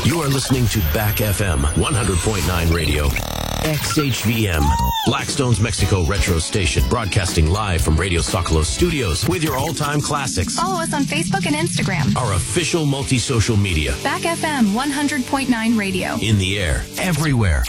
You are listening to Back FM 100.9 Radio. XHVM, Blackstone's Mexico Retro Station, broadcasting live from Radio Socolos Studios with your all-time classics. Follow us on Facebook and Instagram. Our official multi-social media. Back FM 100.9 Radio. In the air, everywhere,